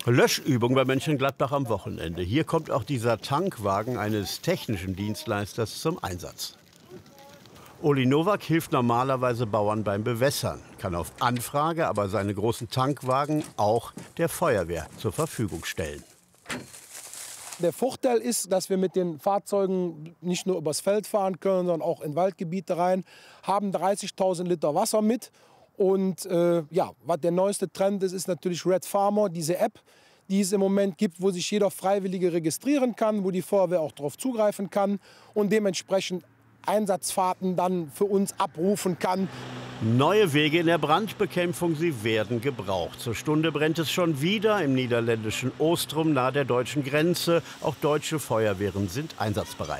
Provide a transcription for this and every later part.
Löschübung bei Mönchengladbach am Wochenende. Hier kommt auch dieser Tankwagen eines technischen Dienstleisters zum Einsatz. Uli Nowak hilft normalerweise Bauern beim Bewässern, kann auf Anfrage aber seine großen Tankwagen auch der Feuerwehr zur Verfügung stellen. Der Vorteil ist, dass wir mit den Fahrzeugen nicht nur übers Feld fahren können, sondern auch in Waldgebiete rein, haben 30.000 Liter Wasser mit. Und ja, was der neueste Trend ist, ist natürlich Red Farmer, diese App, die es im Moment gibt, wo sich jeder Freiwillige registrieren kann, wo die Feuerwehr auch darauf zugreifen kann und dementsprechend Einsatzfahrten dann für uns abrufen kann. Neue Wege in der Brandbekämpfung, sie werden gebraucht. Zur Stunde brennt es schon wieder im niederländischen Oostrum nahe der deutschen Grenze. Auch deutsche Feuerwehren sind einsatzbereit.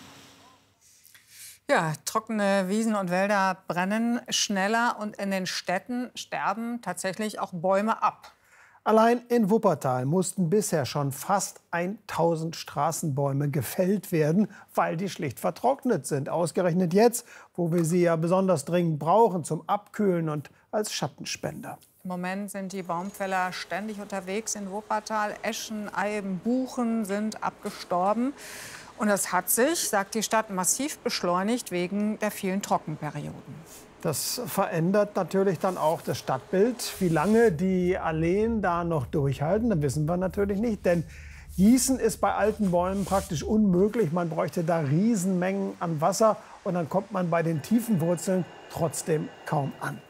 Ja, trockene Wiesen und Wälder brennen schneller und in den Städten sterben tatsächlich auch Bäume ab. Allein in Wuppertal mussten bisher schon fast 1000 Straßenbäume gefällt werden, weil die schlicht vertrocknet sind. Ausgerechnet jetzt, wo wir sie ja besonders dringend brauchen zum Abkühlen und als Schattenspender. Im Moment sind die Baumfäller ständig unterwegs in Wuppertal. Eschen, Eiben, Buchen sind abgestorben. Und das hat sich, sagt die Stadt, massiv beschleunigt wegen der vielen Trockenperioden. Das verändert natürlich dann auch das Stadtbild. Wie lange die Alleen da noch durchhalten, das wissen wir natürlich nicht. Denn Gießen ist bei alten Bäumen praktisch unmöglich. Man bräuchte da Riesenmengen an Wasser. Und dann kommt man bei den tiefen Wurzeln trotzdem kaum an.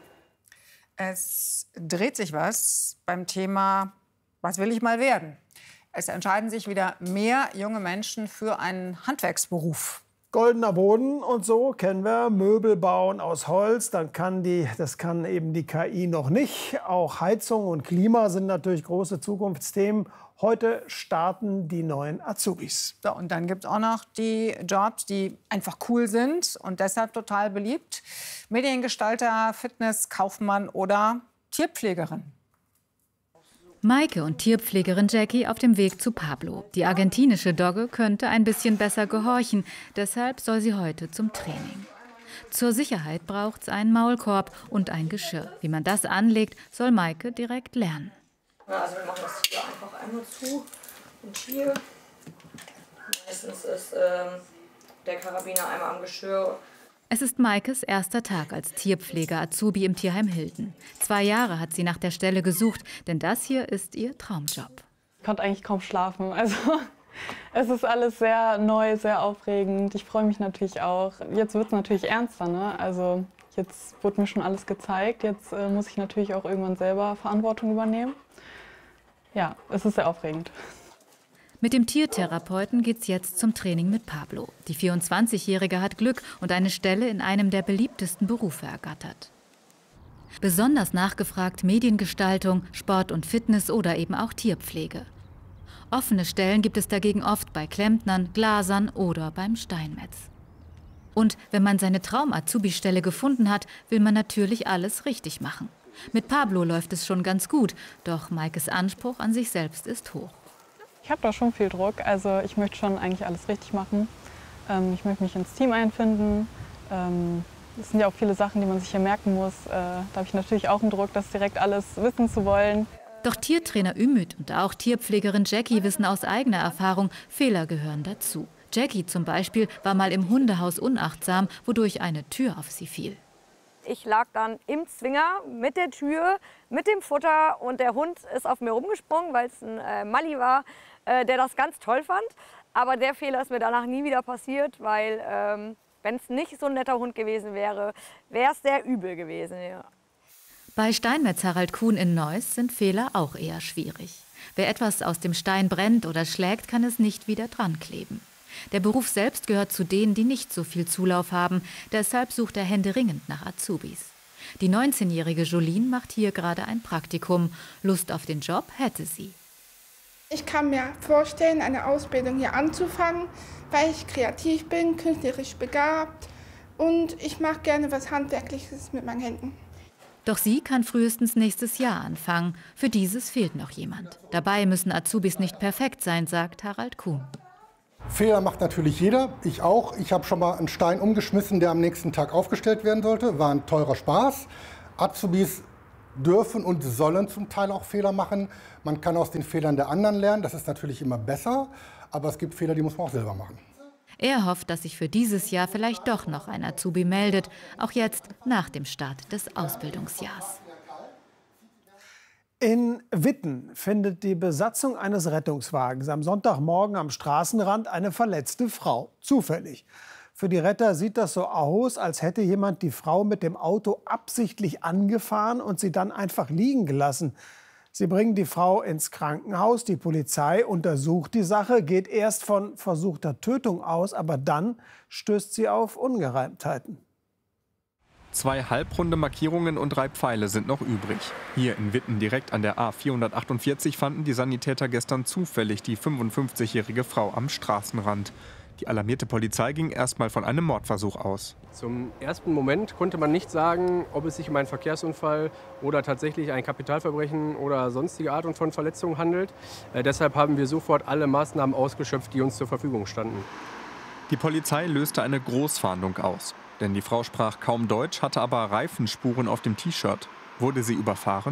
Es dreht sich was beim Thema, was will ich mal werden? Es entscheiden sich wieder mehr junge Menschen für einen Handwerksberuf. Goldener Boden und so kennen wir, Möbel bauen aus Holz, das kann eben die KI noch nicht. Auch Heizung und Klima sind natürlich große Zukunftsthemen. Heute starten die neuen Azubis. So, und dann gibt es auch noch die Jobs, die einfach cool sind und deshalb total beliebt. Mediengestalter, Fitnesskaufmann oder Tierpflegerin. Maike und Tierpflegerin Jackie auf dem Weg zu Pablo. Die argentinische Dogge könnte ein bisschen besser gehorchen, deshalb soll sie heute zum Training. Zur Sicherheit braucht es einen Maulkorb und ein Geschirr. Wie man das anlegt, soll Maike direkt lernen. Also wir machen das hier einfach einmal zu und hier. Meistens ist der Karabiner einmal am Geschirr. Es ist Maikes erster Tag als Tierpfleger-Azubi im Tierheim Hilden. 2 Jahre hat sie nach der Stelle gesucht, denn das hier ist ihr Traumjob. Ich konnte eigentlich kaum schlafen. Also, es ist alles sehr neu, sehr aufregend. Ich freue mich natürlich auch. Jetzt wird es natürlich ernster, ne? Also, jetzt wurde mir schon alles gezeigt. Jetzt muss ich natürlich auch irgendwann selber Verantwortung übernehmen. Ja, es ist sehr aufregend. Mit dem Tiertherapeuten geht's jetzt zum Training mit Pablo. Die 24-Jährige hat Glück und eine Stelle in einem der beliebtesten Berufe ergattert. Besonders nachgefragt Mediengestaltung, Sport und Fitness oder eben auch Tierpflege. Offene Stellen gibt es dagegen oft bei Klempnern, Glasern oder beim Steinmetz. Und wenn man seine Traum-Azubi-Stelle gefunden hat, will man natürlich alles richtig machen. Mit Pablo läuft es schon ganz gut, doch Maikes Anspruch an sich selbst ist hoch. Ich habe da schon viel Druck, also ich möchte schon eigentlich alles richtig machen. Ich möchte mich ins Team einfinden. Es sind ja auch viele Sachen, die man sich hier merken muss. Da habe ich natürlich auch einen Druck, das direkt alles wissen zu wollen. Doch Tiertrainer Ümit und auch Tierpflegerin Jackie wissen aus eigener Erfahrung, Fehler gehören dazu. Jackie zum Beispiel war mal im Hundehaus unachtsam, wodurch eine Tür auf sie fiel. Ich lag dann im Zwinger mit der Tür, mit dem Futter und der Hund ist auf mir rumgesprungen, weil es ein Mali war, der das ganz toll fand. Aber der Fehler ist mir danach nie wieder passiert, weil wenn es nicht so ein netter Hund gewesen wäre, wäre es sehr übel gewesen. Ja. Bei Steinmetz Harald Kuhn in Neuss sind Fehler auch eher schwierig. Wer etwas aus dem Stein brennt oder schlägt, kann es nicht wieder dran kleben. Der Beruf selbst gehört zu denen, die nicht so viel Zulauf haben. Deshalb sucht er händeringend nach Azubis. Die 19-jährige Jolene macht hier gerade ein Praktikum. Lust auf den Job hätte sie. Ich kann mir vorstellen, eine Ausbildung hier anzufangen, weil ich kreativ bin, künstlerisch begabt und ich mache gerne was Handwerkliches mit meinen Händen. Doch sie kann frühestens nächstes Jahr anfangen. Für dieses fehlt noch jemand. Dabei müssen Azubis nicht perfekt sein, sagt Harald Kuhn. Fehler macht natürlich jeder, ich auch. Ich habe schon mal einen Stein umgeschmissen, der am nächsten Tag aufgestellt werden sollte. War ein teurer Spaß. Azubis dürfen und sollen zum Teil auch Fehler machen. Man kann aus den Fehlern der anderen lernen, das ist natürlich immer besser, aber es gibt Fehler, die muss man auch selber machen. Er hofft, dass sich für dieses Jahr vielleicht doch noch ein Azubi meldet, auch jetzt nach dem Start des Ausbildungsjahrs. In Witten findet die Besatzung eines Rettungswagens am Sonntagmorgen am Straßenrand eine verletzte Frau. Zufällig. Für die Retter sieht das so aus, als hätte jemand die Frau mit dem Auto absichtlich angefahren und sie dann einfach liegen gelassen. Sie bringen die Frau ins Krankenhaus. Die Polizei untersucht die Sache, geht erst von versuchter Tötung aus, aber dann stößt sie auf Ungereimtheiten. 2 halbrunde Markierungen und 3 Pfeile sind noch übrig. Hier in Witten direkt an der A448 fanden die Sanitäter gestern zufällig die 55-jährige Frau am Straßenrand. Die alarmierte Polizei ging erstmal von einem Mordversuch aus. Zum ersten Moment konnte man nicht sagen, ob es sich um einen Verkehrsunfall oder tatsächlich ein Kapitalverbrechen oder sonstige Art von Verletzung handelt. Deshalb haben wir sofort alle Maßnahmen ausgeschöpft, die uns zur Verfügung standen. Die Polizei löste eine Großfahndung aus. Denn die Frau sprach kaum Deutsch, hatte aber Reifenspuren auf dem T-Shirt. Wurde sie überfahren?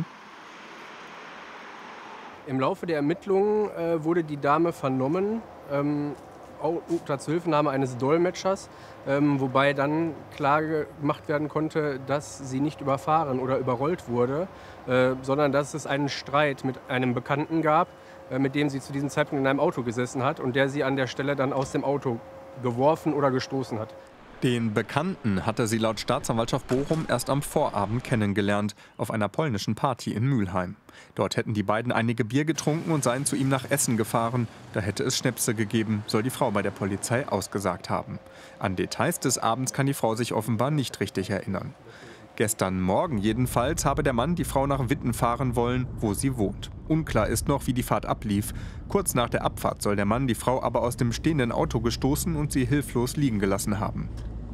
Im Laufe der Ermittlungen wurde die Dame vernommen, unter Zuhilfenahme eines Dolmetschers, wobei dann klar gemacht werden konnte, dass sie nicht überfahren oder überrollt wurde, sondern dass es einen Streit mit einem Bekannten gab, mit dem sie zu diesem Zeitpunkt in einem Auto gesessen hat und der sie an der Stelle dann aus dem Auto geworfen oder gestoßen hat. Den Bekannten hatte sie laut Staatsanwaltschaft Bochum erst am Vorabend kennengelernt, auf einer polnischen Party in Mülheim. Dort hätten die beiden einige Bier getrunken und seien zu ihm nach Essen gefahren. Da hätte es Schnäpse gegeben, soll die Frau bei der Polizei ausgesagt haben. An Details des Abends kann die Frau sich offenbar nicht richtig erinnern. Gestern Morgen jedenfalls habe der Mann die Frau nach Witten fahren wollen, wo sie wohnt. Unklar ist noch, wie die Fahrt ablief. Kurz nach der Abfahrt soll der Mann die Frau aber aus dem stehenden Auto gestoßen und sie hilflos liegen gelassen haben.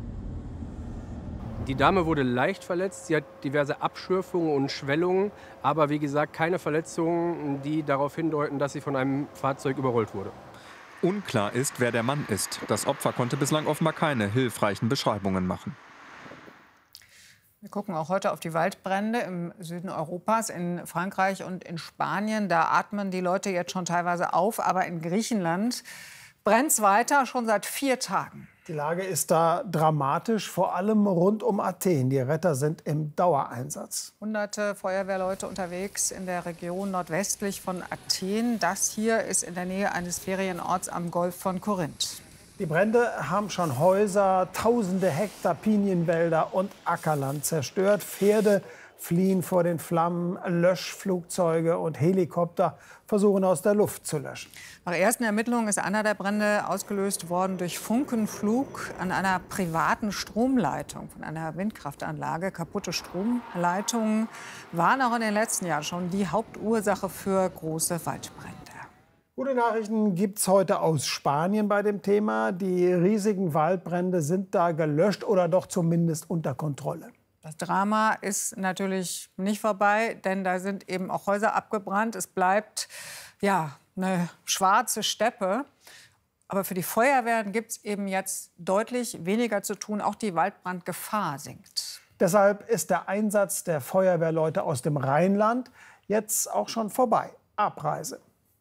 Die Dame wurde leicht verletzt, sie hat diverse Abschürfungen und Schwellungen, aber wie gesagt keine Verletzungen, die darauf hindeuten, dass sie von einem Fahrzeug überrollt wurde. Unklar ist, wer der Mann ist. Das Opfer konnte bislang offenbar keine hilfreichen Beschreibungen machen. Wir gucken auch heute auf die Waldbrände im Süden Europas, in Frankreich und in Spanien. Da atmen die Leute jetzt schon teilweise auf. Aber in Griechenland brennt es weiter, schon seit 4 Tagen. Die Lage ist da dramatisch, vor allem rund um Athen. Die Retter sind im Dauereinsatz. Hunderte Feuerwehrleute unterwegs in der Region nordwestlich von Athen. Das hier ist in der Nähe eines Ferienorts am Golf von Korinth. Die Brände haben schon Häuser, tausende Hektar Pinienwälder und Ackerland zerstört. Pferde fliehen vor den Flammen, Löschflugzeuge und Helikopter versuchen aus der Luft zu löschen. Nach ersten Ermittlungen ist einer der Brände ausgelöst worden durch Funkenflug an einer privaten Stromleitung von einer Windkraftanlage. Kaputte Stromleitungen waren auch in den letzten Jahren schon die Hauptursache für große Waldbrände. Gute Nachrichten gibt es heute aus Spanien bei dem Thema. Die riesigen Waldbrände sind da gelöscht oder doch zumindest unter Kontrolle. Das Drama ist natürlich nicht vorbei, denn da sind eben auch Häuser abgebrannt. Es bleibt ja eine schwarze Steppe. Aber für die Feuerwehren gibt es eben jetzt deutlich weniger zu tun. Auch die Waldbrandgefahr sinkt. Deshalb ist der Einsatz der Feuerwehrleute aus dem Rheinland jetzt auch schon vorbei. Abreise.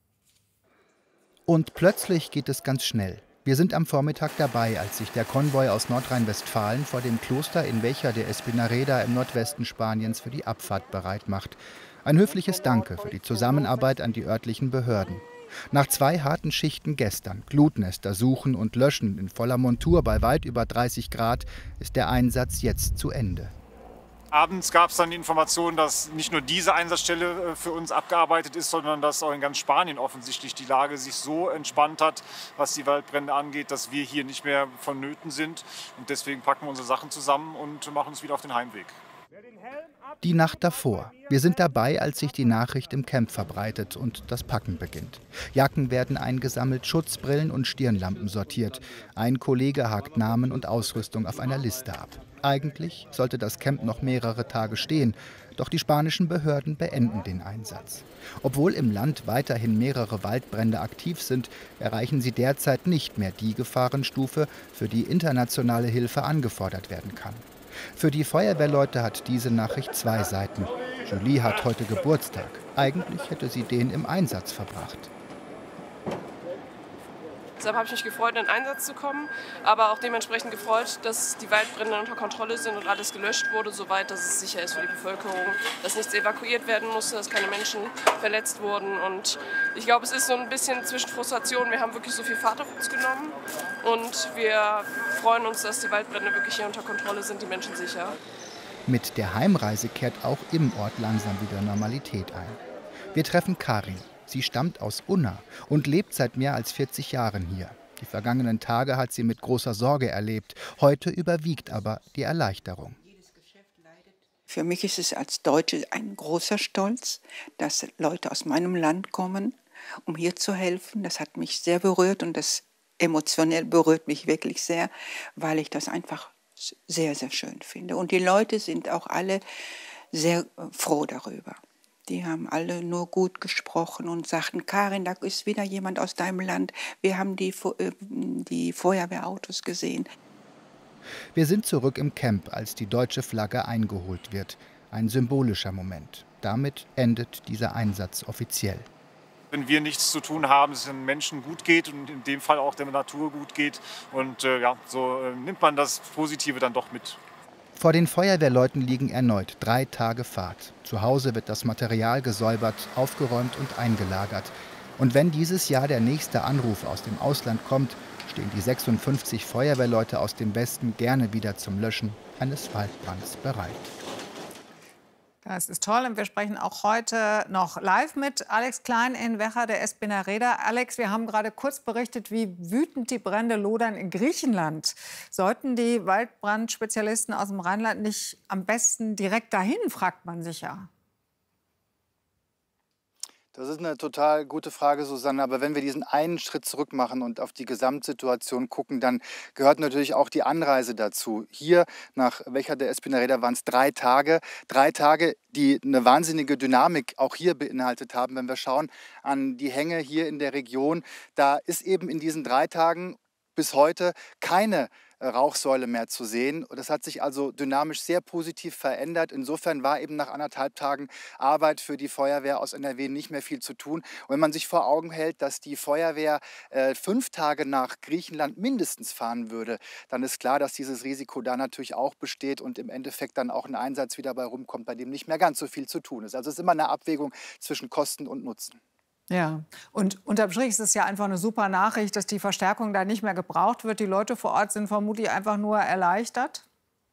Und plötzlich geht es ganz schnell. Wir sind am Vormittag dabei, als sich der Konvoi aus Nordrhein-Westfalen vor dem Kloster in Vecha de Espinareda im Nordwesten Spaniens für die Abfahrt bereit macht. Ein höfliches Danke für die Zusammenarbeit an die örtlichen Behörden. Nach 2 harten Schichten gestern, Glutnester suchen und löschen in voller Montur bei weit über 30 Grad, ist der Einsatz jetzt zu Ende. Abends gab es dann die Information, dass nicht nur diese Einsatzstelle für uns abgearbeitet ist, sondern dass auch in ganz Spanien offensichtlich die Lage sich so entspannt hat, was die Waldbrände angeht, dass wir hier nicht mehr vonnöten sind. Und deswegen packen wir unsere Sachen zusammen und machen uns wieder auf den Heimweg. Die Nacht davor. Wir sind dabei, als sich die Nachricht im Camp verbreitet und das Packen beginnt. Jacken werden eingesammelt, Schutzbrillen und Stirnlampen sortiert. Ein Kollege hakt Namen und Ausrüstung auf einer Liste ab. Eigentlich sollte das Camp noch mehrere Tage stehen, doch die spanischen Behörden beenden den Einsatz. Obwohl im Land weiterhin mehrere Waldbrände aktiv sind, erreichen sie derzeit nicht mehr die Gefahrenstufe, für die internationale Hilfe angefordert werden kann. Für die Feuerwehrleute hat diese Nachricht 2 Seiten. Julie hat heute Geburtstag. Eigentlich hätte sie den im Einsatz verbracht. Deshalb habe ich mich gefreut, in den Einsatz zu kommen, aber auch dementsprechend gefreut, dass die Waldbrände unter Kontrolle sind und alles gelöscht wurde, soweit dass es sicher ist für die Bevölkerung, dass nichts evakuiert werden musste, dass keine Menschen verletzt wurden. Und ich glaube, es ist so ein bisschen zwischen Frustration. Wir haben wirklich so viel Fahrt auf uns genommen und wir freuen uns, dass die Waldbrände wirklich hier unter Kontrolle sind, die Menschen sicher. Mit der Heimreise kehrt auch im Ort langsam wieder Normalität ein. Wir treffen Karin. Sie stammt aus Unna und lebt seit mehr als 40 Jahren hier. Die vergangenen Tage hat sie mit großer Sorge erlebt. Heute überwiegt aber die Erleichterung. Für mich ist es als Deutsche ein großer Stolz, dass Leute aus meinem Land kommen, um hier zu helfen. Das hat mich sehr berührt und das emotionell berührt mich wirklich sehr, weil ich das einfach sehr, sehr schön finde. Und die Leute sind auch alle sehr froh darüber. Die haben alle nur gut gesprochen und sagten, Karin, da ist wieder jemand aus deinem Land. Wir haben die Feuerwehrautos gesehen. Wir sind zurück im Camp, als die deutsche Flagge eingeholt wird. Ein symbolischer Moment. Damit endet dieser Einsatz offiziell. Wenn wir nichts zu tun haben, es den Menschen gut geht und in dem Fall auch der Natur gut geht. Und ja, so nimmt man das Positive dann doch mit. Vor den Feuerwehrleuten liegen erneut 3 Tage Fahrt. Zu Hause wird das Material gesäubert, aufgeräumt und eingelagert. Und wenn dieses Jahr der nächste Anruf aus dem Ausland kommt, stehen die 56 Feuerwehrleute aus dem Westen gerne wieder zum Löschen eines Waldbrands bereit. Das ist toll und wir sprechen auch heute noch live mit Alex Klein in Vecha de Espinareda. Alex, wir haben gerade kurz berichtet, wie wütend die Brände lodern in Griechenland. Sollten die Waldbrandspezialisten aus dem Rheinland nicht am besten direkt dahin, fragt man sich ja. Das ist eine total gute Frage, Susanne. Aber wenn wir diesen einen Schritt zurück machen und auf die Gesamtsituation gucken, dann gehört natürlich auch die Anreise dazu. Hier nach Vecha de Espinareda waren es 3 Tage. 3 Tage, die eine wahnsinnige Dynamik auch hier beinhaltet haben. Wenn wir schauen an die Hänge hier in der Region, da ist eben in diesen 3 Tagen bis heute keine Rauchsäule mehr zu sehen. Das hat sich also dynamisch sehr positiv verändert. Insofern war eben nach 1,5 Tagen Arbeit für die Feuerwehr aus NRW nicht mehr viel zu tun. Und wenn man sich vor Augen hält, dass die Feuerwehr 5 Tage nach Griechenland mindestens fahren würde, dann ist klar, dass dieses Risiko da natürlich auch besteht und im Endeffekt dann auch ein Einsatz wieder bei rumkommt, bei dem nicht mehr ganz so viel zu tun ist. Also es ist immer eine Abwägung zwischen Kosten und Nutzen. Ja, und unterm Strich ist es ja einfach eine super Nachricht, dass die Verstärkung da nicht mehr gebraucht wird. Die Leute vor Ort sind vermutlich einfach nur erleichtert.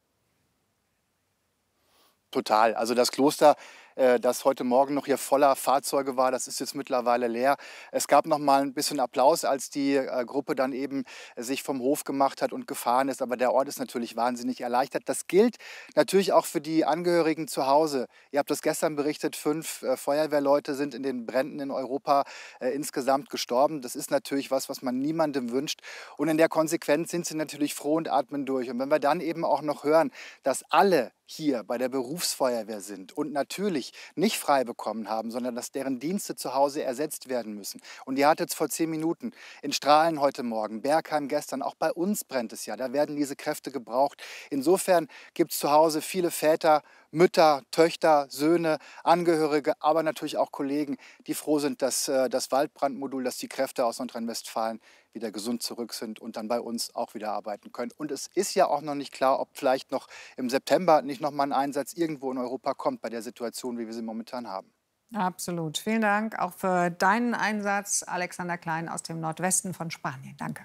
Total. Also das Kloster, das heute Morgen noch hier voller Fahrzeuge war, das ist jetzt mittlerweile leer. Es gab noch mal ein bisschen Applaus, als die Gruppe dann eben sich vom Hof gemacht hat und gefahren ist. Aber der Ort ist natürlich wahnsinnig erleichtert. Das gilt natürlich auch für die Angehörigen zu Hause. Ihr habt das gestern berichtet, 5 Feuerwehrleute sind in den Bränden in Europa insgesamt gestorben. Das ist natürlich was man niemandem wünscht. Und in der Konsequenz sind sie natürlich froh und atmen durch. Und wenn wir dann eben auch noch hören, dass alle hier bei der Berufsfeuerwehr sind und natürlich nicht frei bekommen haben, sondern dass deren Dienste zu Hause ersetzt werden müssen. Und ihr hattet es vor 10 Minuten in Strahlen heute Morgen, Bergheim gestern, auch bei uns brennt es ja, da werden diese Kräfte gebraucht. Insofern gibt es zu Hause viele Väter, Mütter, Töchter, Söhne, Angehörige, aber natürlich auch Kollegen, die froh sind, dass das Waldbrandmodul, dass die Kräfte aus Nordrhein-Westfalen wieder gesund zurück sind und dann bei uns auch wieder arbeiten können. Und es ist ja auch noch nicht klar, ob vielleicht noch im September nicht noch mal ein Einsatz irgendwo in Europa kommt bei der Situation, wie wir sie momentan haben. Absolut. Vielen Dank auch für deinen Einsatz, Alexander Klein aus dem Nordwesten von Spanien. Danke.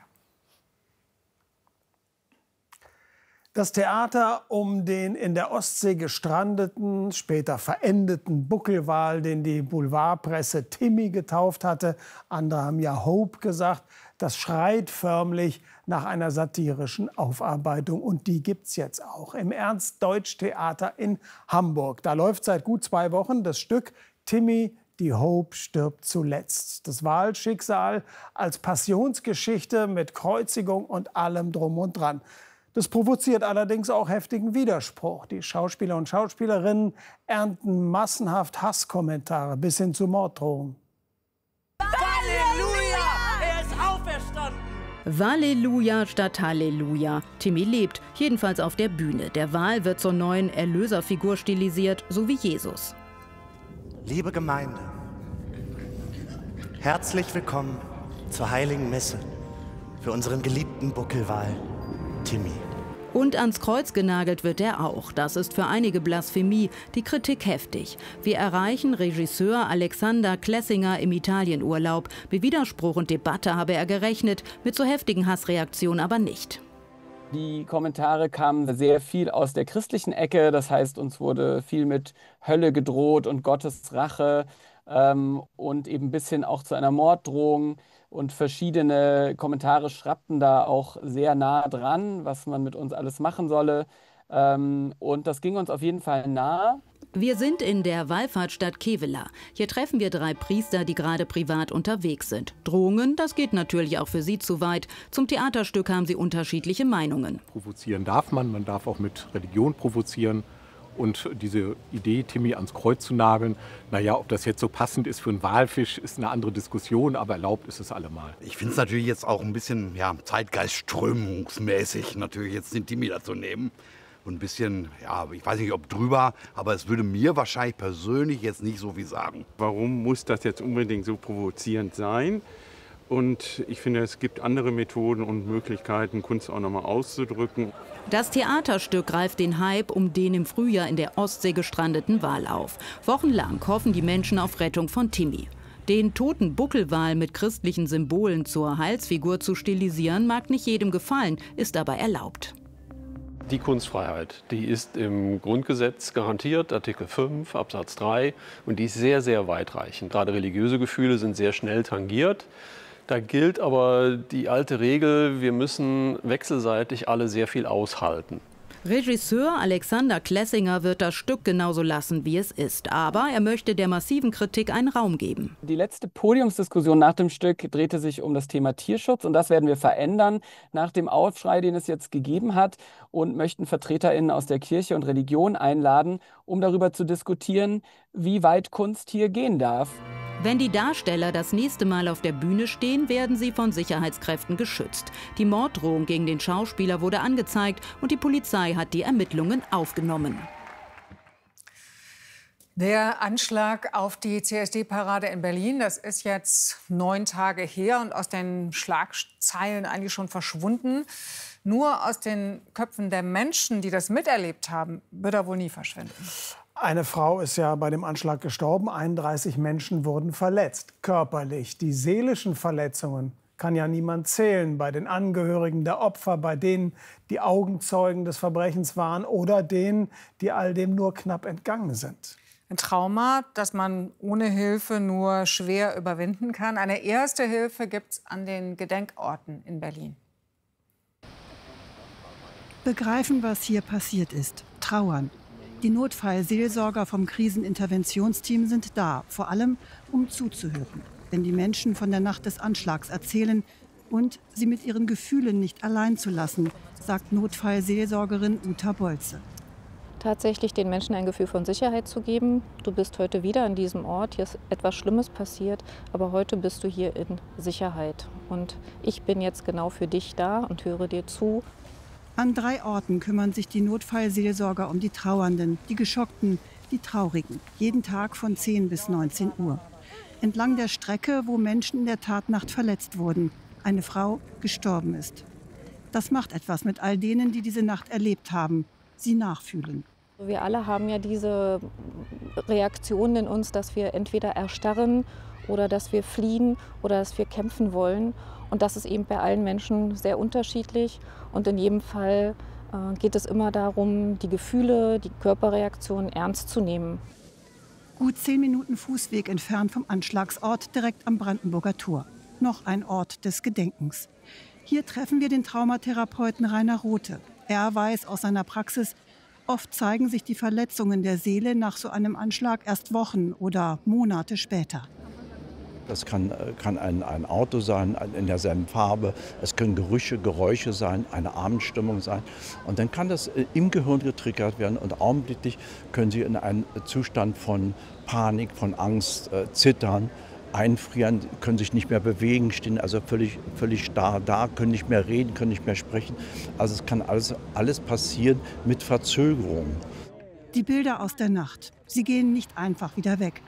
Das Theater um den in der Ostsee gestrandeten, später verendeten Buckelwal, den die Boulevardpresse Timmy getauft hatte, andere haben ja Hope gesagt, das schreit förmlich nach einer satirischen Aufarbeitung. Und die gibt's jetzt auch im Ernst-Deutsch-Theater in Hamburg. Da läuft seit gut 2 Wochen das Stück Timmy, die Hope stirbt zuletzt. Das Walschicksal als Passionsgeschichte mit Kreuzigung und allem drum und dran. Das provoziert allerdings auch heftigen Widerspruch. Die Schauspieler und Schauspielerinnen ernten massenhaft Hasskommentare bis hin zu Morddrohungen. Halleluja! Er ist auferstanden! Halleluja statt Halleluja. Timmy lebt, jedenfalls auf der Bühne. Der Wal wird zur neuen Erlöserfigur stilisiert, so wie Jesus. Liebe Gemeinde, herzlich willkommen zur Heiligen Messe für unseren geliebten Buckelwal Timmy. Und ans Kreuz genagelt wird er auch. Das ist für einige Blasphemie, die Kritik heftig. Wir erreichen Regisseur Alexander Klessinger im Italienurlaub. Mit Widerspruch und Debatte habe er gerechnet, mit so heftigen Hassreaktionen aber nicht. Die Kommentare kamen sehr viel aus der christlichen Ecke. Das heißt, uns wurde viel mit Hölle gedroht und Gottes Rache und eben bis hin auch zu einer Morddrohung. Und verschiedene Kommentare schrappten da auch sehr nah dran, was man mit uns alles machen solle. Und das ging uns auf jeden Fall nahe. Wir sind in der Wallfahrtsstadt Kevela. Hier treffen wir 3 Priester, die gerade privat unterwegs sind. Drohungen, das geht natürlich auch für sie zu weit. Zum Theaterstück haben sie unterschiedliche Meinungen. Provozieren darf man darf auch mit Religion provozieren. Und diese Idee, Timmy ans Kreuz zu nageln, naja, ob das jetzt so passend ist für einen Walfisch, ist eine andere Diskussion, aber erlaubt ist es allemal. Ich finde es natürlich jetzt auch ein bisschen zeitgeistströmungsmäßig, natürlich jetzt den Timmy dazu nehmen. Und ein bisschen, ich weiß nicht, ob drüber, aber es würde mir wahrscheinlich persönlich jetzt nicht so viel sagen. Warum muss das jetzt unbedingt so provozierend sein? Und ich finde, es gibt andere Methoden und Möglichkeiten, Kunst auch nochmal auszudrücken. Das Theaterstück greift den Hype um den im Frühjahr in der Ostsee gestrandeten Wal auf. Wochenlang hoffen die Menschen auf Rettung von Timmy. Den toten Buckelwal mit christlichen Symbolen zur Heilsfigur zu stilisieren, mag nicht jedem gefallen, ist aber erlaubt. Die Kunstfreiheit, die ist im Grundgesetz garantiert, Artikel 5 Absatz 3, und die ist sehr, sehr weitreichend. Gerade religiöse Gefühle sind sehr schnell tangiert. Da gilt aber die alte Regel, wir müssen wechselseitig alle sehr viel aushalten. Regisseur Alexander Klessinger wird das Stück genauso lassen, wie es ist. Aber er möchte der massiven Kritik einen Raum geben. Die letzte Podiumsdiskussion nach dem Stück drehte sich um das Thema Tierschutz. Und das werden wir verändern nach dem Aufschrei, den es jetzt gegeben hat. Und möchten VertreterInnen aus der Kirche und Religion einladen, um darüber zu diskutieren, wie weit Kunst hier gehen darf. Wenn die Darsteller das nächste Mal auf der Bühne stehen, werden sie von Sicherheitskräften geschützt. Die Morddrohung gegen den Schauspieler wurde angezeigt und die Polizei hat die Ermittlungen aufgenommen. Der Anschlag auf die CSD-Parade in Berlin, das ist jetzt 9 Tage her und aus den Schlagzeilen eigentlich schon verschwunden. Nur aus den Köpfen der Menschen, die das miterlebt haben, wird er wohl nie verschwinden. Eine Frau ist ja bei dem Anschlag gestorben, 31 Menschen wurden verletzt, körperlich. Die seelischen Verletzungen kann ja niemand zählen, bei den Angehörigen der Opfer, bei denen, die Augenzeugen des Verbrechens waren oder denen, die all dem nur knapp entgangen sind. Ein Trauma, das man ohne Hilfe nur schwer überwinden kann. Eine erste Hilfe gibt es an den Gedenkorten in Berlin. Begreifen, was hier passiert ist, trauern. Die Notfallseelsorger vom Kriseninterventionsteam sind da, vor allem um zuzuhören, wenn die Menschen von der Nacht des Anschlags erzählen und sie mit ihren Gefühlen nicht allein zu lassen, sagt Notfallseelsorgerin Uta Bolze. Tatsächlich den Menschen ein Gefühl von Sicherheit zu geben. Du bist heute wieder an diesem Ort, hier ist etwas Schlimmes passiert, aber heute bist du hier in Sicherheit. Und ich bin jetzt genau für dich da und höre dir zu. An 3 Orten kümmern sich die Notfallseelsorger um die Trauernden, die Geschockten, die Traurigen. Jeden Tag von 10 bis 19 Uhr. Entlang der Strecke, wo Menschen in der Tatnacht verletzt wurden, eine Frau gestorben ist. Das macht etwas mit all denen, die diese Nacht erlebt haben, sie nachfühlen. Wir alle haben ja diese Reaktion in uns, dass wir entweder erstarren oder dass wir fliehen oder dass wir kämpfen wollen. Und das ist eben bei allen Menschen sehr unterschiedlich. Und in jedem Fall geht es immer darum, die Gefühle, die Körperreaktionen ernst zu nehmen. Gut 10 Minuten Fußweg entfernt vom Anschlagsort, direkt am Brandenburger Tor. Noch ein Ort des Gedenkens. Hier treffen wir den Traumatherapeuten Rainer Rothe. Er weiß aus seiner Praxis, oft zeigen sich die Verletzungen der Seele nach so einem Anschlag erst Wochen oder Monate später. Das kann ein Auto sein, in derselben Farbe. Es können Gerüche, Geräusche sein, eine Abendstimmung sein. Und dann kann das im Gehirn getriggert werden und augenblicklich können Sie in einen Zustand von Panik, von Angst, Zittern, einfrieren, können sich nicht mehr bewegen, stehen also völlig starr da, können nicht mehr reden, können nicht mehr sprechen. Also es kann alles passieren mit Verzögerung. Die Bilder aus der Nacht, sie gehen nicht einfach wieder weg.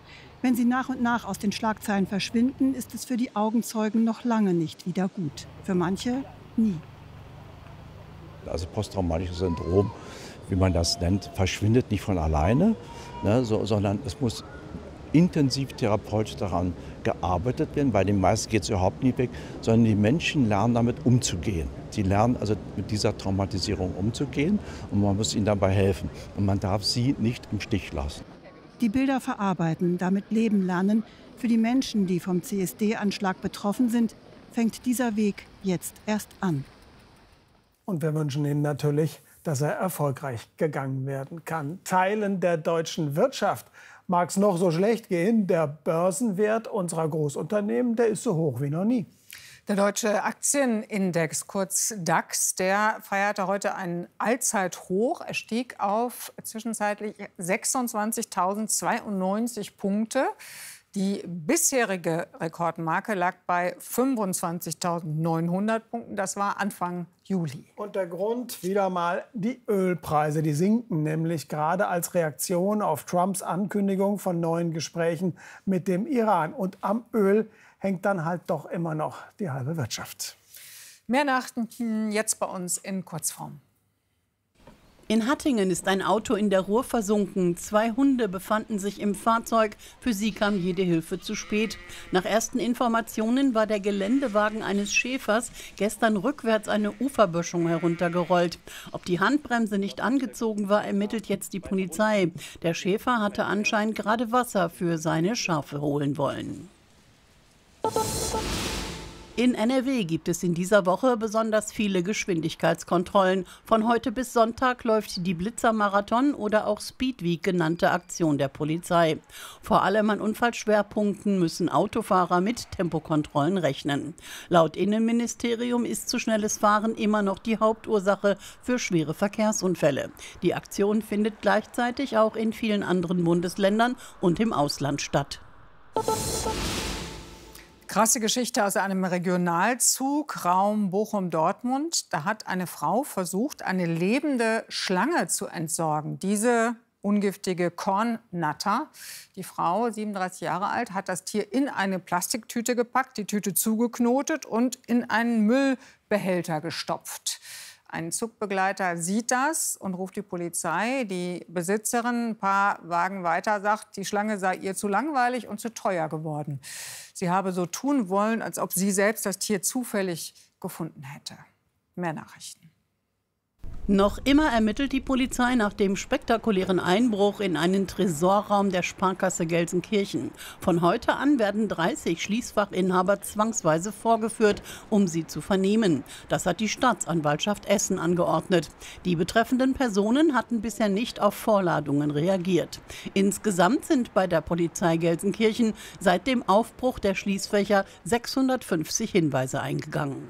Wenn sie nach und nach aus den Schlagzeilen verschwinden, ist es für die Augenzeugen noch lange nicht wieder gut. Für manche nie. Also posttraumatisches Syndrom, wie man das nennt, verschwindet nicht von alleine, ne, sondern es muss intensiv therapeutisch daran gearbeitet werden. Bei den meisten geht es überhaupt nie weg, sondern die Menschen lernen damit umzugehen. Sie lernen also mit dieser Traumatisierung umzugehen und man muss ihnen dabei helfen. Und man darf sie nicht im Stich lassen. Die Bilder verarbeiten, damit leben lernen. Für die Menschen, die vom CSD-Anschlag betroffen sind, fängt dieser Weg jetzt erst an. Und wir wünschen Ihnen natürlich, dass er erfolgreich gegangen werden kann. Teilen der deutschen Wirtschaft mag es noch so schlecht gehen. Der Börsenwert unserer Großunternehmen, der ist so hoch wie noch nie. Der deutsche Aktienindex, kurz DAX, der feierte heute einen Allzeithoch. Er stieg auf zwischenzeitlich 26.092 Punkte. Die bisherige Rekordmarke lag bei 25.900 Punkten. Das war Anfang Juli. Und der Grund wieder mal die Ölpreise. Die sinken nämlich gerade als Reaktion auf Trumps Ankündigung von neuen Gesprächen mit dem Iran. Und am Öl hängt dann halt doch immer noch die halbe Wirtschaft. Mehr Nachrichten jetzt bei uns in Kurzform. In Hattingen ist ein Auto in der Ruhr versunken. 2 Hunde befanden sich im Fahrzeug. Für sie kam jede Hilfe zu spät. Nach ersten Informationen war der Geländewagen eines Schäfers gestern rückwärts eine Uferböschung heruntergerollt. Ob die Handbremse nicht angezogen war, ermittelt jetzt die Polizei. Der Schäfer hatte anscheinend gerade Wasser für seine Schafe holen wollen. In NRW gibt es in dieser Woche besonders viele Geschwindigkeitskontrollen. Von heute bis Sonntag läuft die Blitzermarathon oder auch Speedweek genannte Aktion der Polizei. Vor allem an Unfallschwerpunkten müssen Autofahrer mit Tempokontrollen rechnen. Laut Innenministerium ist zu schnelles Fahren immer noch die Hauptursache für schwere Verkehrsunfälle. Die Aktion findet gleichzeitig auch in vielen anderen Bundesländern und im Ausland statt. Krasse Geschichte aus einem Regionalzug, Raum Bochum-Dortmund. Da hat eine Frau versucht, eine lebende Schlange zu entsorgen. Diese ungiftige Kornnatter. Die Frau, 37 Jahre alt, hat das Tier in eine Plastiktüte gepackt, die Tüte zugeknotet und in einen Müllbehälter gestopft. Ein Zugbegleiter sieht das und ruft die Polizei. Die Besitzerin, ein paar Wagen weiter, sagt, die Schlange sei ihr zu langweilig und zu teuer geworden. Sie habe so tun wollen, als ob sie selbst das Tier zufällig gefunden hätte. Mehr Nachrichten. Noch immer ermittelt die Polizei nach dem spektakulären Einbruch in einen Tresorraum der Sparkasse Gelsenkirchen. Von heute an werden 30 Schließfachinhaber zwangsweise vorgeführt, um sie zu vernehmen. Das hat die Staatsanwaltschaft Essen angeordnet. Die betreffenden Personen hatten bisher nicht auf Vorladungen reagiert. Insgesamt sind bei der Polizei Gelsenkirchen seit dem Aufbruch der Schließfächer 650 Hinweise eingegangen.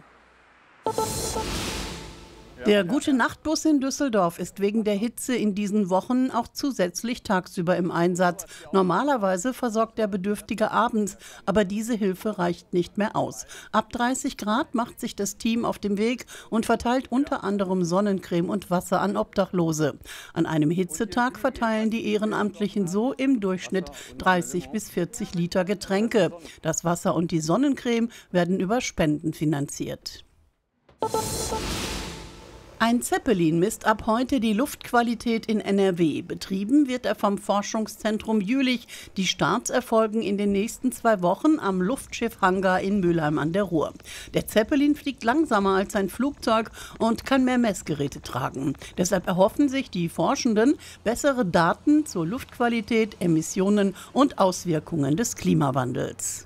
Der Gute-Nacht-Bus in Düsseldorf ist wegen der Hitze in diesen Wochen auch zusätzlich tagsüber im Einsatz. Normalerweise versorgt der Bedürftige abends, aber diese Hilfe reicht nicht mehr aus. Ab 30 Grad macht sich das Team auf den Weg und verteilt unter anderem Sonnencreme und Wasser an Obdachlose. An einem Hitzetag verteilen die Ehrenamtlichen so im Durchschnitt 30 bis 40 Liter Getränke. Das Wasser und die Sonnencreme werden über Spenden finanziert. Ein Zeppelin misst ab heute die Luftqualität in NRW. Betrieben wird er vom Forschungszentrum Jülich. Die Starts erfolgen in den nächsten 2 Wochen am Luftschiffhangar in Mülheim an der Ruhr. Der Zeppelin fliegt langsamer als ein Flugzeug und kann mehr Messgeräte tragen. Deshalb erhoffen sich die Forschenden bessere Daten zur Luftqualität, Emissionen und Auswirkungen des Klimawandels.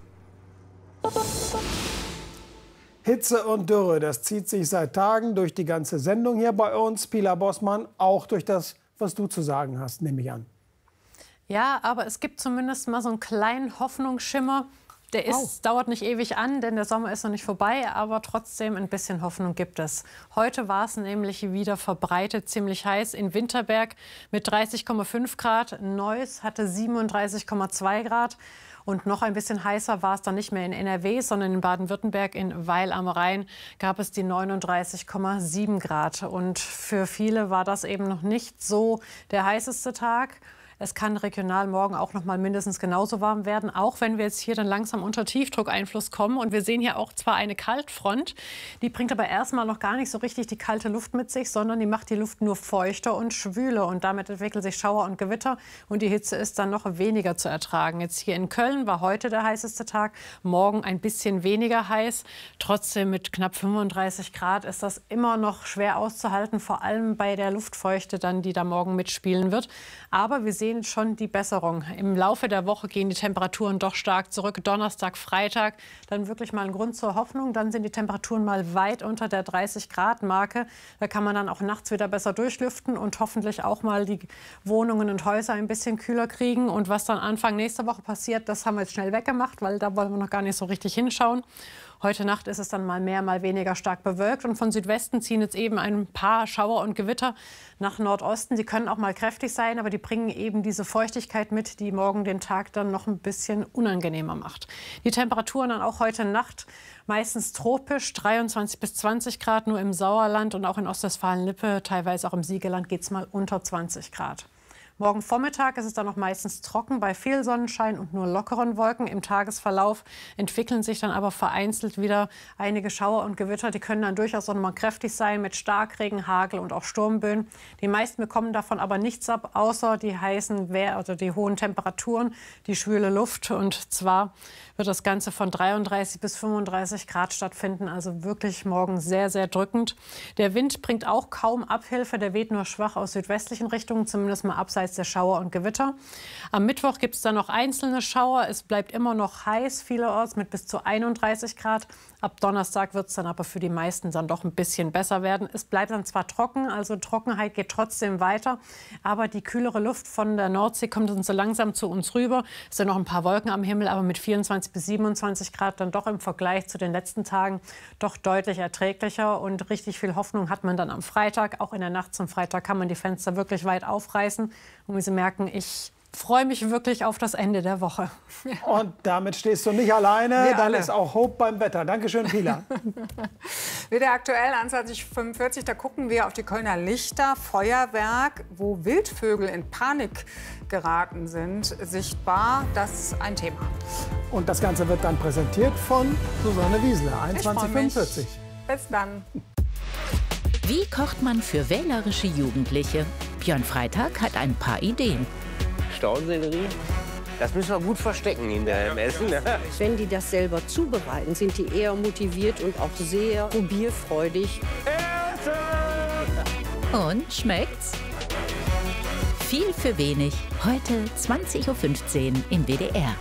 Hitze und Dürre, das zieht sich seit Tagen durch die ganze Sendung hier bei uns. Pilar Bossmann, auch durch das, was du zu sagen hast, nehme ich an. Ja, aber es gibt zumindest mal so einen kleinen Hoffnungsschimmer. Der dauert nicht ewig an, denn der Sommer ist noch nicht vorbei, aber trotzdem ein bisschen Hoffnung gibt es. Heute war es nämlich wieder verbreitet ziemlich heiß in Winterberg mit 30,5 Grad. Neuss hatte 37,2 Grad. Und noch ein bisschen heißer war es dann nicht mehr in NRW, sondern in Baden-Württemberg, in Weil am Rhein, gab es die 39,7 Grad. Und für viele war das eben noch nicht so der heißeste Tag. Es kann regional morgen auch noch mal mindestens genauso warm werden, auch wenn wir jetzt hier dann langsam unter Tiefdruckeinfluss kommen. Und wir sehen hier auch zwar eine Kaltfront, die bringt aber erstmal noch gar nicht so richtig die kalte Luft mit sich, sondern die macht die Luft nur feuchter und schwüler. Und damit entwickeln sich Schauer und Gewitter und die Hitze ist dann noch weniger zu ertragen. Jetzt hier in Köln war heute der heißeste Tag, morgen ein bisschen weniger heiß. Trotzdem mit knapp 35 Grad ist das immer noch schwer auszuhalten, vor allem bei der Luftfeuchte dann, die da morgen mitspielen wird. Aber wir sehen schon die Besserung. Im Laufe der Woche gehen die Temperaturen doch stark zurück. Donnerstag, Freitag, dann wirklich mal ein Grund zur Hoffnung. Dann sind die Temperaturen mal weit unter der 30-Grad-Marke. Da kann man dann auch nachts wieder besser durchlüften und hoffentlich auch mal die Wohnungen und Häuser ein bisschen kühler kriegen. Und was dann Anfang nächster Woche passiert, das haben wir jetzt schnell weggemacht, weil da wollen wir noch gar nicht so richtig hinschauen. Heute Nacht ist es dann mal mehr, mal weniger stark bewölkt. Und von Südwesten ziehen jetzt eben ein paar Schauer und Gewitter nach Nordosten. Die können auch mal kräftig sein, aber die bringen eben diese Feuchtigkeit mit, die morgen den Tag dann noch ein bisschen unangenehmer macht. Die Temperaturen dann auch heute Nacht meistens tropisch, 23 bis 20 Grad, nur im Sauerland und auch in Ostwestfalen-Lippe, teilweise auch im Siegerland geht es mal unter 20 Grad. Morgen Vormittag ist es dann noch meistens trocken bei viel Sonnenschein und nur lockeren Wolken. Im Tagesverlauf entwickeln sich dann aber vereinzelt wieder einige Schauer und Gewitter. Die können dann durchaus auch noch mal kräftig sein mit Starkregen, Hagel und auch Sturmböen. Die meisten bekommen davon aber nichts ab, außer die heißen, also die hohen Temperaturen, die schwüle Luft. Und zwar wird das Ganze von 33 bis 35 Grad stattfinden. Also wirklich morgen sehr, sehr drückend. Der Wind bringt auch kaum Abhilfe. Der weht nur schwach aus südwestlichen Richtungen, zumindest mal abseits der Schauer und Gewitter. Am Mittwoch gibt es dann noch einzelne Schauer. Es bleibt immer noch heiß vielerorts mit bis zu 31 Grad. Ab Donnerstag wird es dann aber für die meisten dann doch ein bisschen besser werden. Es bleibt dann zwar trocken, also Trockenheit geht trotzdem weiter, aber die kühlere Luft von der Nordsee kommt dann so langsam zu uns rüber. Es sind noch ein paar Wolken am Himmel, aber mit 24 bis 27 Grad dann doch im Vergleich zu den letzten Tagen doch deutlich erträglicher. Und richtig viel Hoffnung hat man dann am Freitag. Auch in der Nacht zum Freitag kann man die Fenster wirklich weit aufreißen. Und wie Sie merken, ich freue mich wirklich auf das Ende der Woche. Und damit stehst du nicht alleine. Dann ist auch Hope beim Wetter. Dankeschön, Pila. Wieder aktuell an 2045, da gucken wir auf die Kölner Lichter, Feuerwerk, wo Wildvögel in Panik geraten sind. Sichtbar, das ist ein Thema. Und das Ganze wird dann präsentiert von Susanne Wiesler, 21:45. Bis dann. Wie kocht man für wählerische Jugendliche? Björn Freitag hat ein paar Ideen. Staudensellerie, das müssen wir gut verstecken hinterher im Essen. Ne? Wenn die das selber zubereiten, sind die eher motiviert und auch sehr probierfreudig. Und schmeckt's? Viel für wenig. Heute 20:15 Uhr im WDR.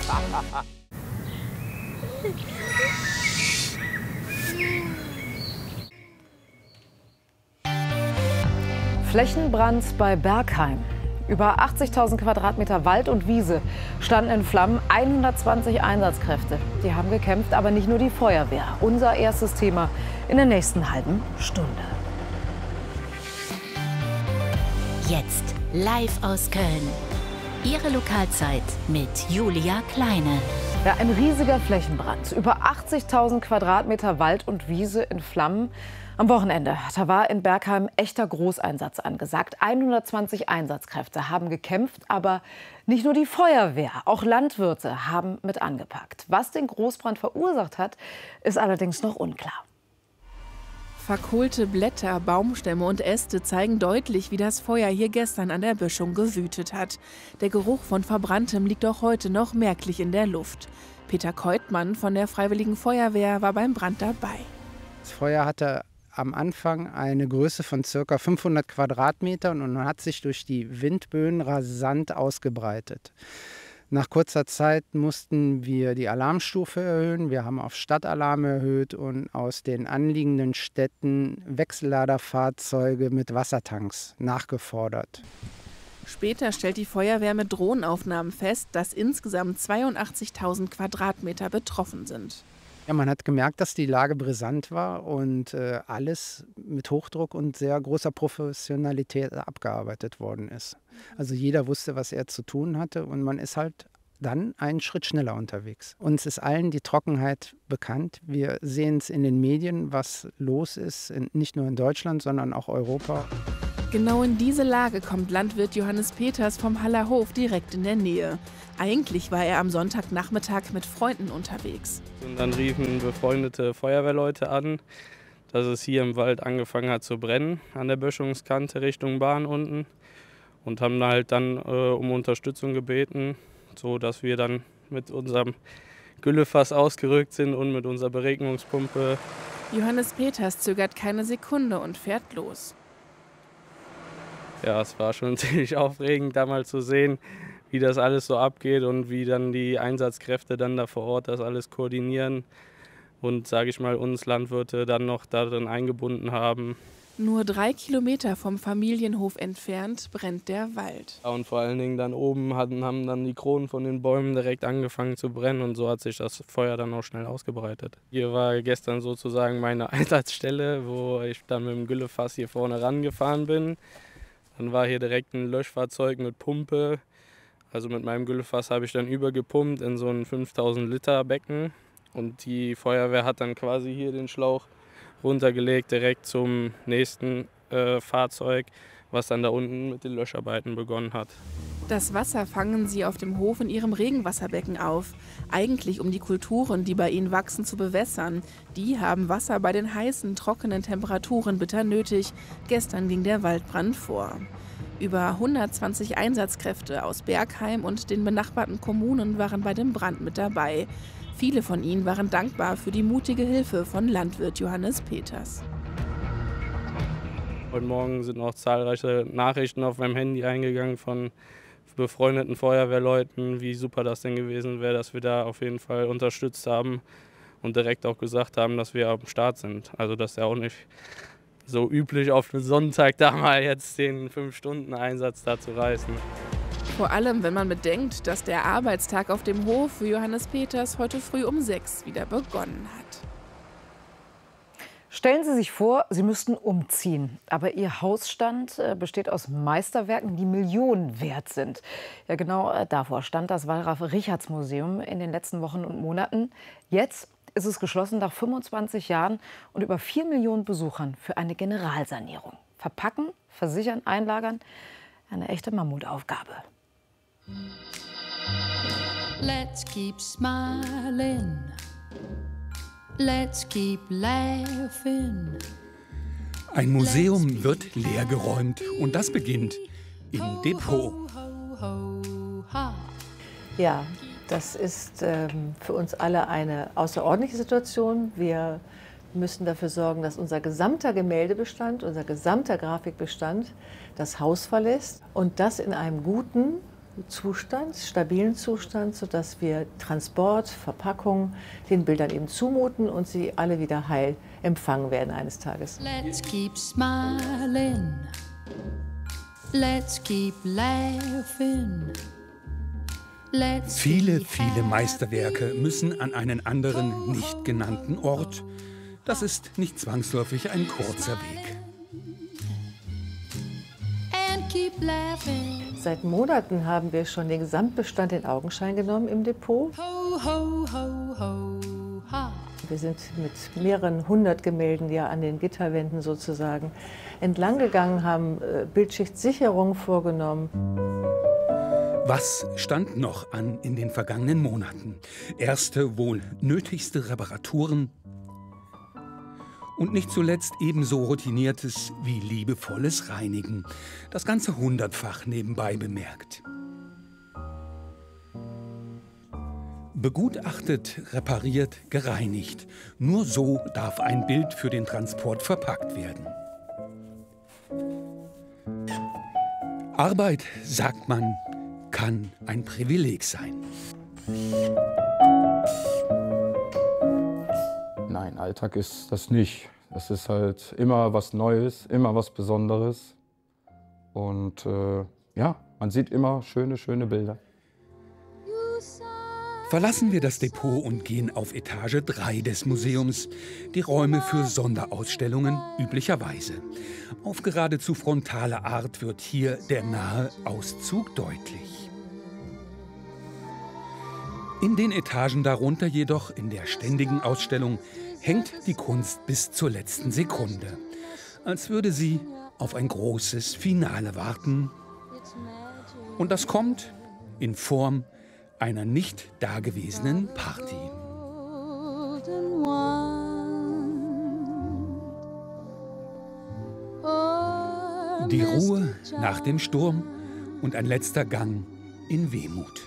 Flächenbrand bei Bergheim. Über 80.000 Quadratmeter Wald und Wiese standen in Flammen, 120 Einsatzkräfte. Die haben gekämpft, aber nicht nur die Feuerwehr. Unser erstes Thema in der nächsten halben Stunde. Jetzt live aus Köln. Ihre Lokalzeit mit Julia Kleine. Ja, ein riesiger Flächenbrand. Über 80.000 Quadratmeter Wald und Wiese in Flammen. Am Wochenende, da war in Bergheim echter Großeinsatz angesagt. 120 Einsatzkräfte haben gekämpft, aber nicht nur die Feuerwehr, auch Landwirte haben mit angepackt. Was den Großbrand verursacht hat, ist allerdings noch unklar. Verkohlte Blätter, Baumstämme und Äste zeigen deutlich, wie das Feuer hier gestern an der Böschung gewütet hat. Der Geruch von Verbranntem liegt auch heute noch merklich in der Luft. Peter Keutmann von der Freiwilligen Feuerwehr war beim Brand dabei. Das Feuer hatte am Anfang eine Größe von ca. 500 Quadratmetern und hat sich durch die Windböen rasant ausgebreitet. Nach kurzer Zeit mussten wir die Alarmstufe erhöhen. Wir haben auf Stadtalarm erhöht und aus den anliegenden Städten Wechselladerfahrzeuge mit Wassertanks nachgefordert. Später stellt die Feuerwehr mit Drohnenaufnahmen fest, dass insgesamt 82.000 Quadratmeter betroffen sind. Ja, man hat gemerkt, dass die Lage brisant war und alles mit Hochdruck und sehr großer Professionalität abgearbeitet worden ist. Also jeder wusste, was er zu tun hatte und man ist halt dann einen Schritt schneller unterwegs. Uns ist allen die Trockenheit bekannt. Wir sehen es in den Medien, was los ist, nicht nur in Deutschland, sondern auch Europa. Genau in diese Lage kommt Landwirt Johannes Peters vom Haller Hof direkt in der Nähe. Eigentlich war er am Sonntagnachmittag mit Freunden unterwegs. Und dann riefen befreundete Feuerwehrleute an, dass es hier im Wald angefangen hat zu brennen, an der Böschungskante Richtung Bahn unten. Und haben halt dann um Unterstützung gebeten, sodass wir dann mit unserem Güllefass ausgerückt sind und mit unserer Beregnungspumpe. Johannes Peters zögert keine Sekunde und fährt los. Ja, es war schon ziemlich aufregend, da mal zu sehen, wie das alles so abgeht und wie dann die Einsatzkräfte dann da vor Ort das alles koordinieren und, sage ich mal, uns Landwirte dann noch darin eingebunden haben. Nur 3 Kilometer vom Familienhof entfernt brennt der Wald. Und vor allen Dingen dann oben haben dann die Kronen von den Bäumen direkt angefangen zu brennen und so hat sich das Feuer dann auch schnell ausgebreitet. Hier war gestern sozusagen meine Einsatzstelle, wo ich dann mit dem Güllefass hier vorne rangefahren bin. Dann war hier direkt ein Löschfahrzeug mit Pumpe. Also mit meinem Güllefass habe ich dann übergepumpt in so ein 5000 Liter Becken. Und die Feuerwehr hat dann quasi hier den Schlauch runtergelegt, direkt zum nächsten Fahrzeug, was dann da unten mit den Löscharbeiten begonnen hat. Das Wasser fangen sie auf dem Hof in ihrem Regenwasserbecken auf. Eigentlich um die Kulturen, die bei ihnen wachsen, zu bewässern. Die haben Wasser bei den heißen, trockenen Temperaturen bitter nötig. Gestern ging der Waldbrand vor. Über 120 Einsatzkräfte aus Bergheim und den benachbarten Kommunen waren bei dem Brand mit dabei. Viele von ihnen waren dankbar für die mutige Hilfe von Landwirt Johannes Peters. Heute Morgen sind noch zahlreiche Nachrichten auf meinem Handy eingegangen von befreundeten Feuerwehrleuten, wie super das denn gewesen wäre, dass wir da auf jeden Fall unterstützt haben und direkt auch gesagt haben, dass wir am Start sind. Also das ist ja auch nicht so üblich, auf den Sonntag da mal jetzt den 5-Stunden-Einsatz da zu reißen. Vor allem, wenn man bedenkt, dass der Arbeitstag auf dem Hof für Johannes Peters heute früh um 6 wieder begonnen hat. Stellen Sie sich vor, Sie müssten umziehen. Aber Ihr Hausstand besteht aus Meisterwerken, die Millionen wert sind. Ja, genau davor stand das Wallraf-Richartz-Museum in den letzten Wochen und Monaten. Jetzt ist es geschlossen nach 25 Jahren und über 4 Millionen Besuchern für eine Generalsanierung. Verpacken, versichern, einlagern, eine echte Mammutaufgabe. Let's keep smiling. Let's keep laughing. Ein Museum wird leergeräumt und das beginnt im Depot. Ja, das ist für uns alle eine außerordentliche Situation. Wir müssen dafür sorgen, dass unser gesamter Gemäldebestand, unser gesamter Grafikbestand das Haus verlässt und das in einem guten Zustand, stabilen Zustand, sodass wir Transport, Verpackung den Bildern eben zumuten und sie alle wieder heil empfangen werden eines Tages. Let's keep smiling. Let's keep laughing. Viele, viele Meisterwerke müssen an einen anderen, nicht genannten Ort. Das ist nicht zwangsläufig ein kurzer Weg. And keep laughing. Seit Monaten haben wir schon den Gesamtbestand in Augenschein genommen im Depot. Ho, ho, ho, ho, ha. Wir sind mit mehreren 100 Gemälden ja an den Gitterwänden sozusagen entlang gegangen, haben Bildschichtsicherung vorgenommen. Was stand noch an in den vergangenen Monaten? Erste, wohl nötigste Reparaturen und nicht zuletzt ebenso routiniertes wie liebevolles Reinigen. Das Ganze 100-fach nebenbei bemerkt. Begutachtet, repariert, gereinigt. Nur so darf ein Bild für den Transport verpackt werden. Arbeit, sagt man, kann ein Privileg sein. Nein, Alltag ist das nicht. Das ist halt immer was Neues, immer was Besonderes. Und ja, man sieht immer schöne Bilder. Verlassen wir das Depot und gehen auf Etage 3 des Museums. Die Räume für Sonderausstellungen üblicherweise. Auf geradezu frontale Art wird hier der nahe Auszug deutlich. In den Etagen darunter jedoch, in der ständigen Ausstellung, hängt die Kunst bis zur letzten Sekunde. Als würde sie auf ein großes Finale warten. Und das kommt in Form einer nicht dagewesenen Party. Die Ruhe nach dem Sturm und ein letzter Gang in Wehmut.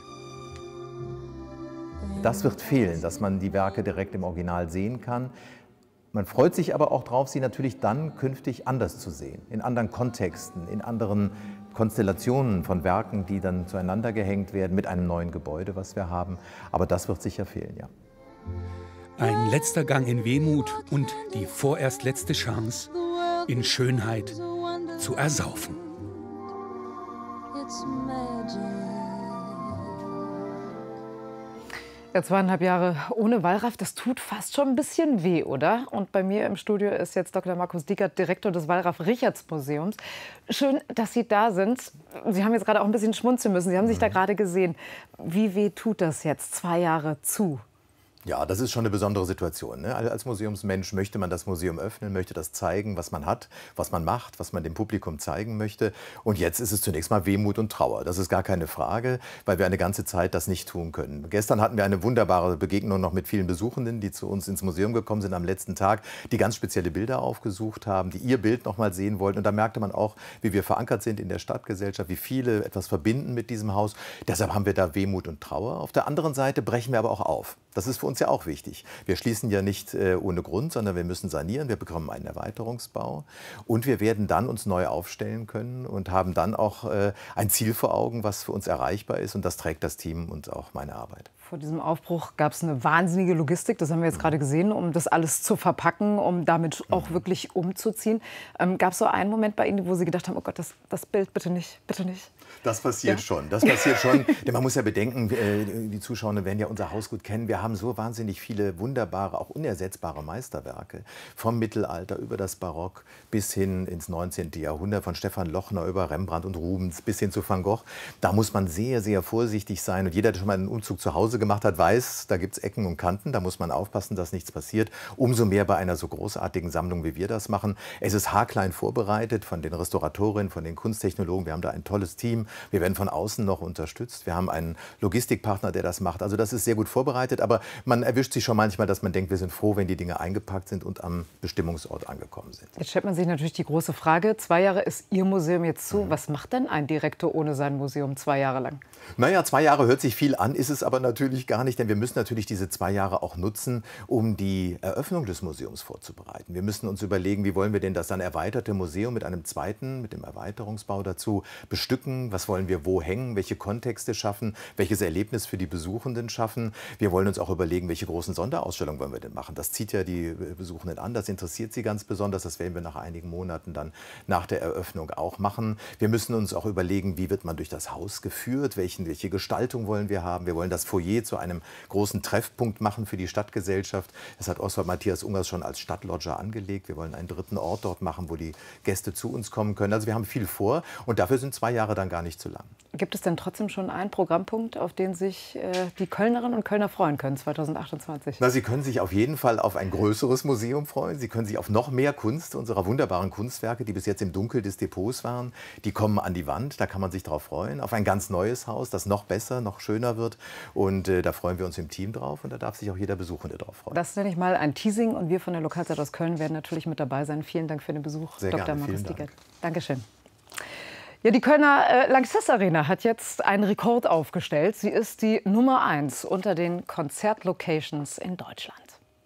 Das wird fehlen, dass man die Werke direkt im Original sehen kann. Man freut sich aber auch darauf, sie natürlich dann künftig anders zu sehen, in anderen Kontexten, in anderen Konstellationen von Werken, die dann zueinander gehängt werden mit einem neuen Gebäude, was wir haben. Aber das wird sicher fehlen, ja. Ein letzter Gang in Wehmut und die vorerst letzte Chance, in Schönheit zu ersaufen. Ja, 2,5 Jahre ohne Wallraff, das tut fast schon ein bisschen weh, oder? Und bei mir im Studio ist jetzt Dr. Markus Dieckert, Direktor des Wallraf-Richartz-Museums. Schön, dass Sie da sind. Sie haben jetzt gerade auch ein bisschen schmunzeln müssen. Sie haben sich da gerade gesehen. Wie weh tut das jetzt, 2 Jahre zu? Ja, das ist schon eine besondere Situation, ne? Als Museumsmensch möchte man das Museum öffnen, möchte das zeigen, was man hat, was man macht, was man dem Publikum zeigen möchte. Und jetzt ist es zunächst mal Wehmut und Trauer. Das ist gar keine Frage, weil wir eine ganze Zeit das nicht tun können. Gestern hatten wir eine wunderbare Begegnung noch mit vielen Besuchenden, die zu uns ins Museum gekommen sind am letzten Tag, die ganz spezielle Bilder aufgesucht haben, die ihr Bild noch mal sehen wollten. Und da merkte man auch, wie wir verankert sind in der Stadtgesellschaft, wie viele etwas verbinden mit diesem Haus. Deshalb haben wir da Wehmut und Trauer. Auf der anderen Seite brechen wir aber auch auf. Das ist für uns ja auch wichtig. Wir schließen ja nicht ohne Grund, sondern wir müssen sanieren. Wir bekommen einen Erweiterungsbau und wir werden dann uns neu aufstellen können und haben dann auch ein Ziel vor Augen, was für uns erreichbar ist. Und das trägt das Team und auch meine Arbeit. Vor diesem Aufbruch gab es eine wahnsinnige Logistik, das haben wir jetzt gerade gesehen, um das alles zu verpacken, um damit auch wirklich umzuziehen. Gab es so einen Moment bei Ihnen, wo Sie gedacht haben, oh Gott, das Bild bitte nicht, bitte nicht? Das passiert schon, das passiert schon. Denn man muss ja bedenken, die Zuschauer werden ja unser Haus gut kennen. Wir haben so wahnsinnig viele wunderbare, auch unersetzbare Meisterwerke. Vom Mittelalter über das Barock bis hin ins 19. Jahrhundert, von Stefan Lochner über Rembrandt und Rubens bis hin zu Van Gogh. Da muss man sehr, sehr vorsichtig sein. Und jeder, der schon mal einen Umzug zu Hause gemacht hat, weiß, da gibt es Ecken und Kanten. Da muss man aufpassen, dass nichts passiert. Umso mehr bei einer so großartigen Sammlung, wie wir das machen. Es ist haarklein vorbereitet von den Restauratorinnen, von den Kunsttechnologen. Wir haben da ein tolles Team. Wir werden von außen noch unterstützt. Wir haben einen Logistikpartner, der das macht. Also das ist sehr gut vorbereitet. Aber man erwischt sich schon manchmal, dass man denkt, wir sind froh, wenn die Dinge eingepackt sind und am Bestimmungsort angekommen sind. Jetzt stellt man sich natürlich die große Frage, 2 Jahre ist Ihr Museum jetzt zu. Was macht denn ein Direktor ohne sein Museum 2 Jahre lang? Naja, 2 Jahre hört sich viel an, ist es aber natürlich gar nicht. Denn wir müssen natürlich diese 2 Jahre auch nutzen, um die Eröffnung des Museums vorzubereiten. Wir müssen uns überlegen, wie wollen wir denn das dann erweiterte Museum mit einem zweiten, mit dem Erweiterungsbau dazu bestücken? Was wollen wir wo hängen? Welche Kontexte schaffen? Welches Erlebnis für die Besuchenden schaffen? Wir wollen uns auch überlegen, welche großen Sonderausstellungen wollen wir denn machen? Das zieht ja die Besuchenden an, das interessiert sie ganz besonders. Das werden wir nach einigen Monaten dann nach der Eröffnung auch machen. Wir müssen uns auch überlegen, wie wird man durch das Haus geführt? Welche Gestaltung wollen wir haben? Wir wollen das Foyer zu einem großen Treffpunkt machen für die Stadtgesellschaft. Das hat Oswald Matthias Ungers schon als Stadtlodger angelegt. Wir wollen einen 3. Ort dort machen, wo die Gäste zu uns kommen können. Also wir haben viel vor und dafür sind 2 Jahre dann gar nicht zu lang. Gibt es denn trotzdem schon einen Programmpunkt, auf den sich die Kölnerinnen und Kölner freuen können 2028? Na, Sie können sich auf jeden Fall auf ein größeres Museum freuen. Sie können sich auf noch mehr Kunst unserer wunderbaren Kunstwerke, die bis jetzt im Dunkel des Depots waren. Die kommen an die Wand, da kann man sich drauf freuen. Auf ein ganz neues Haus, das noch besser, noch schöner wird. Und da freuen wir uns im Team drauf und da darf sich auch jeder Besuchende drauf freuen. Das nenne ich mal ein Teasing und wir von der Lokalzeit aus Köln werden natürlich mit dabei sein. Vielen Dank für den Besuch, Sehr Dr. gerne, Markus vielen Dank. Dieckert. Dankeschön. Ja, die Kölner Lanxess Arena hat jetzt einen Rekord aufgestellt. Sie ist die Nummer 1 unter den Konzertlocations in Deutschland.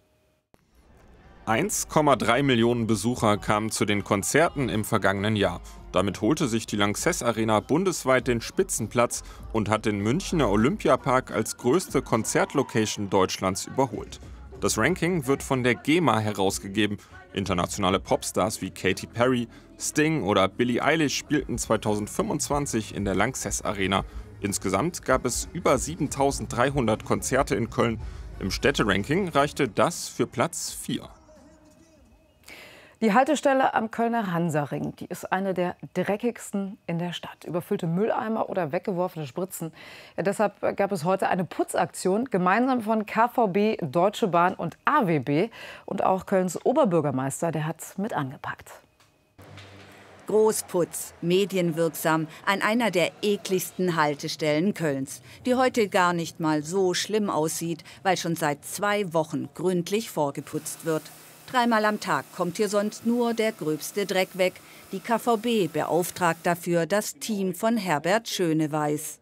1,3 Millionen Besucher kamen zu den Konzerten im vergangenen Jahr. Damit holte sich die Lanxess Arena bundesweit den Spitzenplatz und hat den Münchner Olympiapark als größte Konzertlocation Deutschlands überholt. Das Ranking wird von der GEMA herausgegeben. Internationale Popstars wie Katy Perry, Sting oder Billie Eilish spielten 2025 in der Lanxess Arena. Insgesamt gab es über 7.300 Konzerte in Köln. Im Städteranking reichte das für Platz 4. Die Haltestelle am Kölner Hansaring, die ist eine der dreckigsten in der Stadt. Überfüllte Mülleimer oder weggeworfene Spritzen. Ja, deshalb gab es heute eine Putzaktion, gemeinsam von KVB, Deutsche Bahn und AWB. Und auch Kölns Oberbürgermeister, der hat mit angepackt. Großputz, medienwirksam, an einer der ekligsten Haltestellen Kölns, die heute gar nicht mal so schlimm aussieht, weil schon seit 2 Wochen gründlich vorgeputzt wird. 3-mal am Tag kommt hier sonst nur der gröbste Dreck weg. Die KVB beauftragt dafür das Team von Herbert Schöneweiß.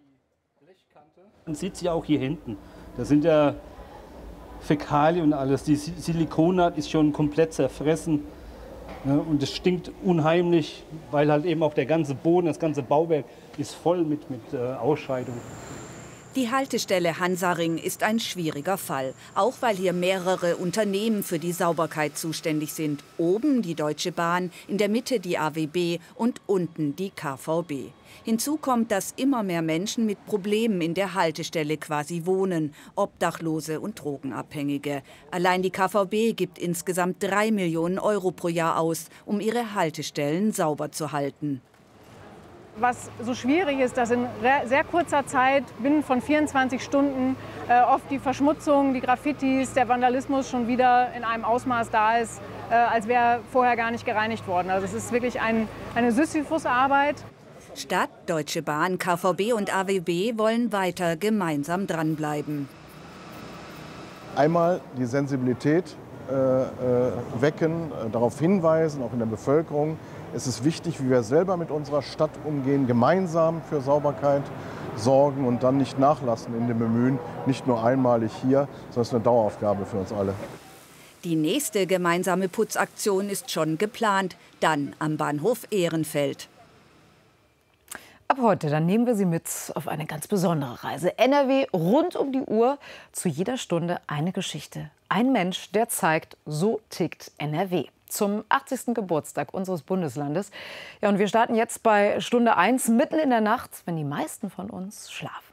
Man sieht sie auch hier hinten. Da sind ja Fäkalien und alles. Die Silikonat ist schon komplett zerfressen. Ja, und es stinkt unheimlich, weil halt eben auch der ganze Boden, das ganze Bauwerk ist voll mit Ausscheidungen. Die Haltestelle Hansaring ist ein schwieriger Fall, auch weil hier mehrere Unternehmen für die Sauberkeit zuständig sind. Oben die Deutsche Bahn, in der Mitte die AWB und unten die KVB. Hinzu kommt, dass immer mehr Menschen mit Problemen in der Haltestelle quasi wohnen, Obdachlose und Drogenabhängige. Allein die KVB gibt insgesamt 3 Millionen Euro pro Jahr aus, um ihre Haltestellen sauber zu halten. Was so schwierig ist, dass in sehr kurzer Zeit, binnen von 24 Stunden, oft die Verschmutzung, die Graffitis, der Vandalismus schon wieder in einem Ausmaß da ist, als wäre vorher gar nicht gereinigt worden. Also es ist wirklich eine Sisyphus-Arbeit. Stadt, Deutsche Bahn, KVB und AWB wollen weiter gemeinsam dranbleiben. Einmal die Sensibilität wecken, darauf hinweisen, auch in der Bevölkerung. Es ist wichtig, wie wir selber mit unserer Stadt umgehen, gemeinsam für Sauberkeit sorgen und dann nicht nachlassen in dem Bemühen, nicht nur einmalig hier, sondern es ist eine Daueraufgabe für uns alle. Die nächste gemeinsame Putzaktion ist schon geplant, dann am Bahnhof Ehrenfeld. Ab heute, dann nehmen wir Sie mit auf eine ganz besondere Reise. NRW rund um die Uhr, zu jeder Stunde eine Geschichte. Ein Mensch, der zeigt, so tickt NRW. Zum 80. Geburtstag unseres Bundeslandes. Ja, und wir starten jetzt bei Stunde 1 mitten in der Nacht, wenn die meisten von uns schlafen.